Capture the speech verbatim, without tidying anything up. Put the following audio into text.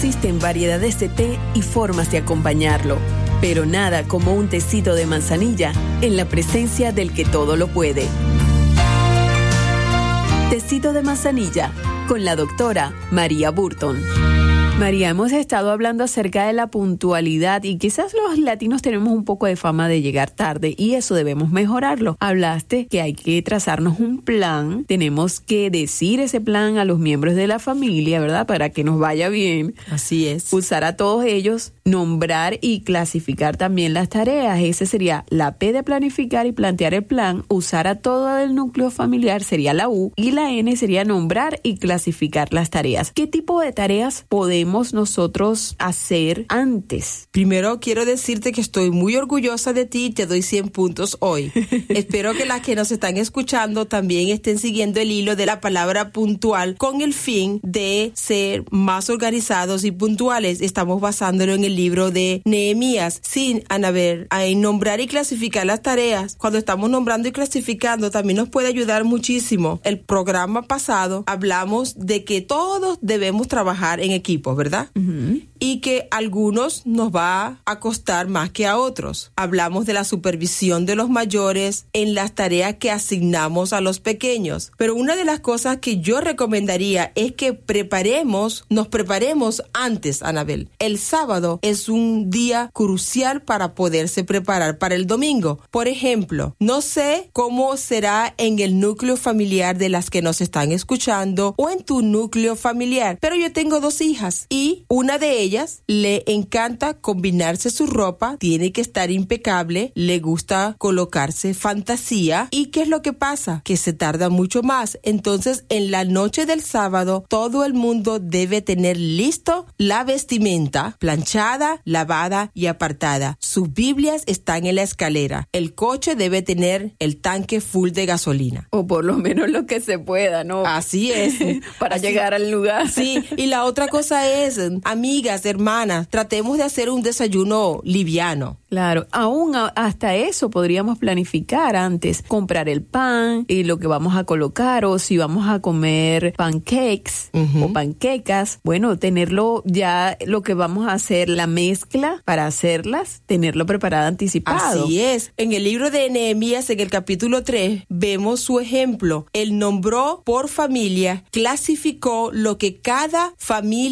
Existen variedades de té y formas de acompañarlo, pero nada como un tecito de manzanilla en la presencia del que todo lo puede. Tecito de manzanilla con la doctora María Burton. María, hemos estado hablando acerca de la puntualidad y quizás los latinos tenemos un poco de fama de llegar tarde y eso debemos mejorarlo. Hablaste que hay que trazarnos un plan, tenemos que decir ese plan a los miembros de la familia, ¿verdad? Para que nos vaya bien. Así es. Usar a todos ellos, nombrar y clasificar también las tareas. Ese sería la P de planificar y plantear el plan. Usar a todo el núcleo familiar sería la U y la N sería nombrar y clasificar las tareas. ¿Qué tipo de tareas podemos nosotros hacer antes? Primero quiero decirte que estoy muy orgullosa de ti y te doy cien puntos hoy. Espero que las que nos están escuchando también estén siguiendo el hilo de la palabra puntual con el fin de ser más organizados y puntuales. Estamos basándolo en el libro de Nehemías. Sí, Anabel, en nombrar y clasificar las tareas. Cuando estamos nombrando y clasificando también nos puede ayudar muchísimo. El programa pasado hablamos de que todos debemos trabajar en equipo, ¿verdad? Uh-huh. Y que a algunos nos va a costar más que a otros. Hablamos de la supervisión de los mayores en las tareas que asignamos a los pequeños. Pero una de las cosas que yo recomendaría es que preparemos, nos preparemos antes, Anabel. El sábado es un día crucial para poderse preparar para el domingo. Por ejemplo, no sé cómo será en el núcleo familiar de las que nos están escuchando o en tu núcleo familiar, pero yo tengo dos hijas y una de ellas le encanta combinarse su ropa, tiene que estar impecable, le gusta colocarse fantasía. ¿Y qué es lo que pasa? Que se tarda mucho más. Entonces, en la noche del sábado, todo el mundo debe tener listo la vestimenta, planchada, lavada y apartada. Sus Biblias están en la escalera. El coche debe tener el tanque full de gasolina. O por lo menos lo que se pueda, ¿no? Así es. Para Así, llegar al lugar. Sí, y la otra cosa es, amigas, hermanas, tratemos de hacer un desayuno liviano. Claro, aún a, hasta eso podríamos planificar antes, comprar el pan y lo que vamos a colocar, o si vamos a comer pancakes uh-huh. o panquecas, bueno, tenerlo ya, lo que vamos a hacer, la mezcla para hacerlas, tenerlo preparado anticipado. Así es. En el libro de Nehemías, en el capítulo tres, vemos su ejemplo. Él nombró por familia, clasificó lo que cada familia